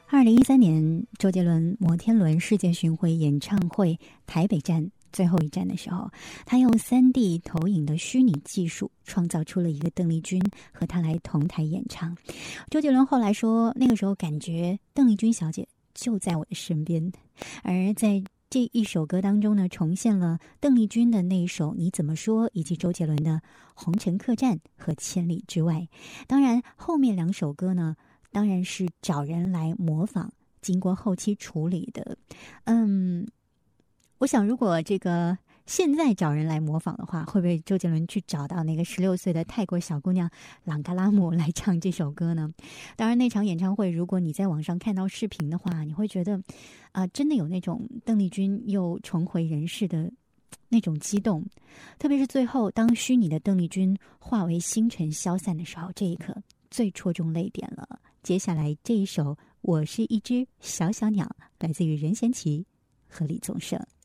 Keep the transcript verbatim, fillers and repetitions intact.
二零一三年，周杰伦摩天轮世界巡回演唱会台北站最后一站的时候，他用 三 D 投影的虚拟技术创造出了一个邓丽君和他来同台演唱。周杰伦后来说，那个时候感觉邓丽君小姐就在我的身边，而在这一首歌当中呢，重现了邓丽君的那一首《你怎么说》，以及周杰伦的《红尘客栈》和《千里之外》。当然，后面两首歌呢，当然是找人来模仿，经过后期处理的。嗯，我想如果这个现在找人来模仿的话，会不会周杰伦去找到那个十六岁的泰国小姑娘朗嘎拉姆来唱这首歌呢？当然，那场演唱会，如果你在网上看到视频的话，你会觉得，啊、呃，真的有那种邓丽君又重回人世的那种激动。特别是最后，当虚拟的邓丽君化为星辰消散的时候，这一刻最戳中泪点了。接下来这一首《我是一只小小鸟》，来自于任贤齐和李宗盛。